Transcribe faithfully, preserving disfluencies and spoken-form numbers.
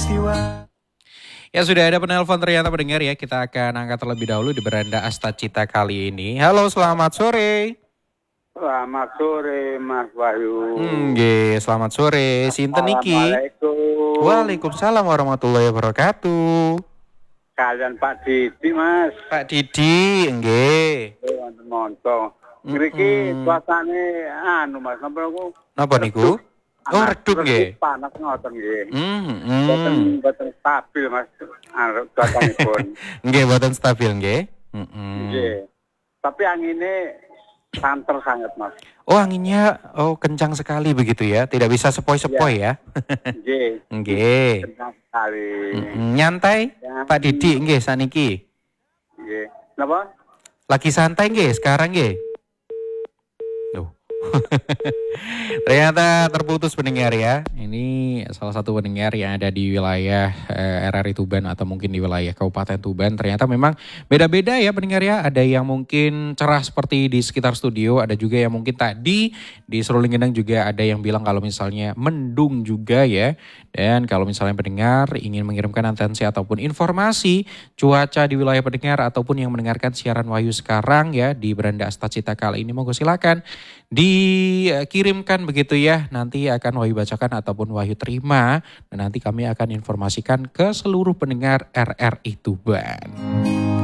peristiwa. Ya sudah ada penelpon ternyata pendengar ya. Kita akan angkat terlebih dahulu di beranda Astacita kali ini. Halo, selamat sore. Selamat sore Mas Wahyu. Nggih, selamat sore. Sinten iki? Assalamualaikum. Waalaikumsalam warahmatullahi wabarakatuh. Kalian Pak Didi Mas. Pak Didi, nggih. Wonten monto. Mm-mm. Ngriki suasane anu Mas, napa niku? Napa niku? Oh, redup nggih. Panas ngoten nggih. Hmm, Boten hmm. boten stabil Mas anu cuacanipun. Nggih, boten stabil nggih. Mm-mm. Nggih. Tapi angine santer sangat Mas. Oh, anginnya oh kencang sekali begitu ya. Tidak bisa sepoi-sepoi ya. Nggih. Nggih. Kencang sekali. Mm-mm. Nyantai Ya. Pak Didi nggih saniki. Nggih. Napa? Lagi santai nggih sekarang nggih? Loh. Ternyata terputus pendengar ya. Ini salah satu pendengar yang ada di wilayah eh, R R I Tuban atau mungkin di wilayah Kabupaten Tuban. Ternyata memang beda-beda ya pendengar ya. Ada yang mungkin cerah seperti di sekitar studio. Ada juga yang mungkin tadi di Seruling Gendang juga ada yang bilang kalau misalnya mendung juga ya. Dan kalau misalnya pendengar ingin mengirimkan atensi ataupun informasi cuaca di wilayah pendengar ataupun yang mendengarkan siaran Wahyu sekarang ya di beranda Astacita kali ini, monggo silakan dikirimkan begitu ya. Nanti akan Wahyu bacakan ataupun Wahyu terima dan nanti kami akan informasikan ke seluruh pendengar R R I Tuban.